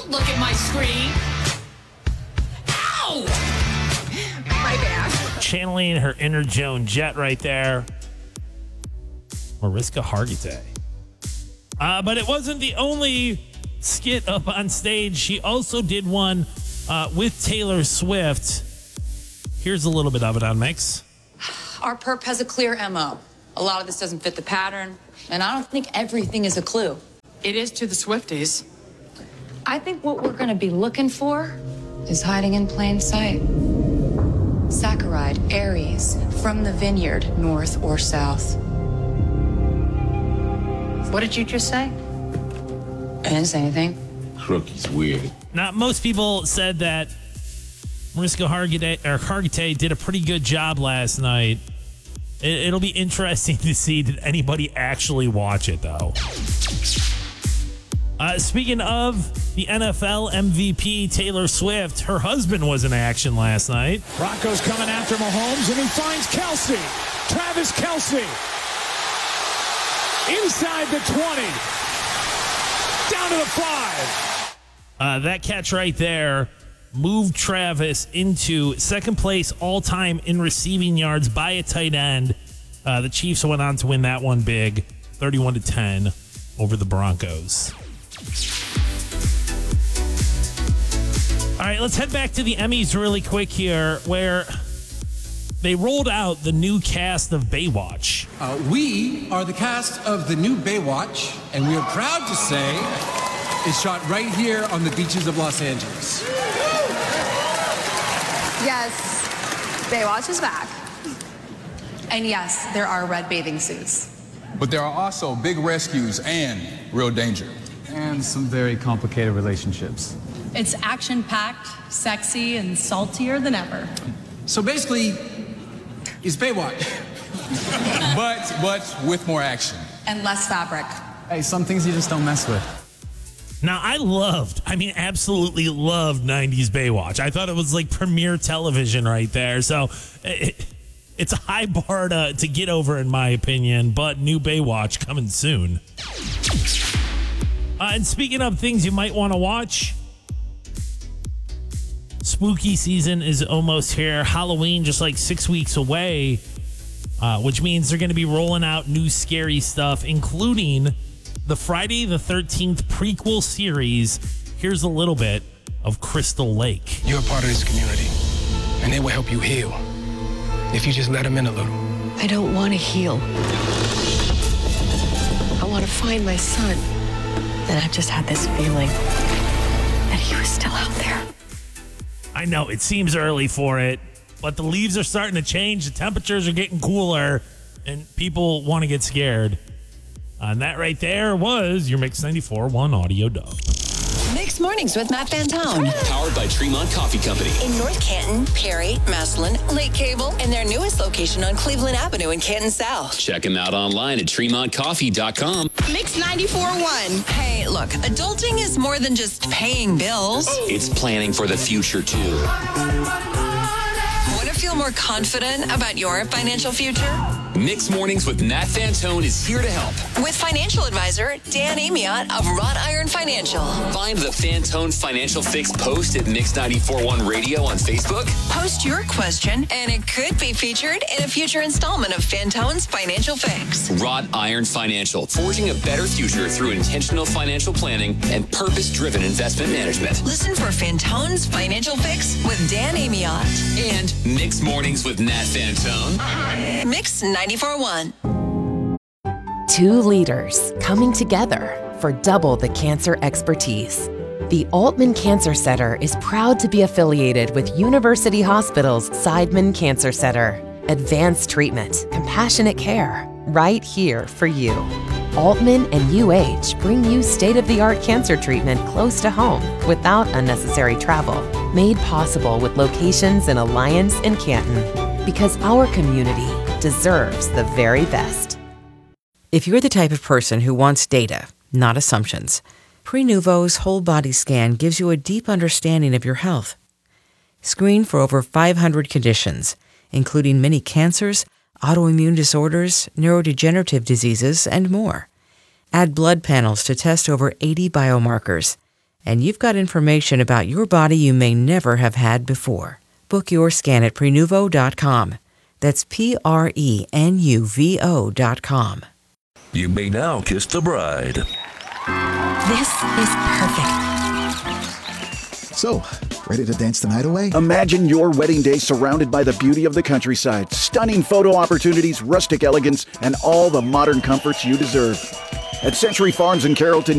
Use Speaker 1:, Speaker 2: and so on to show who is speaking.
Speaker 1: Don't look at my screen. Ow! My bad.
Speaker 2: Channeling her inner Joan Jett right there. Mariska Hargitay. But it wasn't the only skit up on stage. She also did one with Taylor Swift. Here's a little bit of it on Mix.
Speaker 3: Our perp has a clear MO. A lot of this doesn't fit the pattern, and I don't think everything is a clue.
Speaker 1: It is to the Swifties.
Speaker 3: I think what we're going to be looking for is hiding in plain sight. Saccharide, Aries, from the vineyard, north or south. What did you just say? I didn't say anything.
Speaker 4: Crookie's weird.
Speaker 2: Now, most people said that Mariska Hargitay did a pretty good job last night. It'll be interesting to see, did anybody actually watch it, though? Speaking of the NFL MVP, Taylor Swift, her husband was in action last night.
Speaker 5: Broncos coming after Mahomes, and he finds Kelsey. Travis Kelsey. Inside the 20. Down to the 5.
Speaker 2: That catch right there moved Travis into second place all-time in receiving yards by a tight end. The Chiefs went on to win that one big, 31-10 over the Broncos. All right, let's head back to the Emmys really quick here, where they rolled out the new cast of Baywatch.
Speaker 6: We are the cast of the new Baywatch, and we are proud to say it's shot right here on the beaches of Los Angeles.
Speaker 7: Yes, Baywatch is back. And yes, there are red bathing suits.
Speaker 8: But there are also big rescues and real danger.
Speaker 9: And some very complicated relationships.
Speaker 10: It's action-packed, sexy, and saltier than ever.
Speaker 6: So basically, it's Baywatch.
Speaker 8: but with more action.
Speaker 7: And less fabric.
Speaker 9: Hey, some things you just don't mess with.
Speaker 2: Now, absolutely loved 90s Baywatch. I thought it was like premier television right there. So it's a high bar to get over, in my opinion, but new Baywatch coming soon. And speaking of things you might want to watch, spooky season is almost here. Halloween just like 6 weeks away, which means they're going to be rolling out new scary stuff, including the Friday the 13th prequel series. Here's a little bit of Crystal Lake.
Speaker 11: You're a part of this community, and they will help you heal if you just let them in a little.
Speaker 12: I don't want to heal. I want to find my son. And I've just had this feeling that he was still out there.
Speaker 2: I know it seems early for it, but the leaves are starting to change. The temperatures are getting cooler, and people want to get scared. And that right there was your Mix 94.1 Audio Dog.
Speaker 13: Mixed Mornings with Matt Fantone.
Speaker 14: Powered by Tremont Coffee Company.
Speaker 13: In North Canton, Perry, Massillon, Lake Cable, and their newest location on Cleveland Avenue in Canton South.
Speaker 14: Check them out online at TremontCoffee.com.
Speaker 13: Mix 94.1. Hey, look, adulting is more than just paying bills.
Speaker 14: It's planning for the future, too.
Speaker 13: Want to feel more confident about your financial future?
Speaker 14: Mixed Mornings with Nat Fantone is here to help.
Speaker 13: With financial advisor Dan Amiot of Wrought Iron Financial.
Speaker 14: Find the Fantone Financial Fix post at Mix 94.1 Radio on Facebook.
Speaker 13: Post your question, and it could be featured in a future installment of Fantone's Financial Fix.
Speaker 14: Wrought Iron Financial, forging a better future through intentional financial planning and purpose-driven investment management.
Speaker 13: Listen for Fantone's Financial Fix with Dan Amiot.
Speaker 14: And Mixed Mornings with Nat Fantone.
Speaker 13: Mix 94.1.
Speaker 15: Two leaders coming together for double the cancer expertise. The Altman Cancer Center is proud to be affiliated with University Hospital's Seidman Cancer Center. Advanced treatment, compassionate care, right here for you. Altman and UH bring you state-of-the-art cancer treatment close to home without unnecessary travel. Made possible with locations in Alliance and Canton. Because our community deserves the very best.
Speaker 16: If you're the type of person who wants data, not assumptions, Prenuvo's whole body scan gives you a deep understanding of your health. Screen for over 500 conditions, including many cancers, autoimmune disorders, neurodegenerative diseases, and more. Add blood panels to test over 80 biomarkers. And you've got information about your body you may never have had before. Book your scan at Prenuvo.com. That's Prenuvo.com.
Speaker 4: You may now kiss the bride.
Speaker 12: This is perfect.
Speaker 17: So, ready to dance the night away?
Speaker 18: Imagine your wedding day surrounded by the beauty of the countryside, stunning photo opportunities, rustic elegance, and all the modern comforts you deserve. At Century Farms in Carrollton,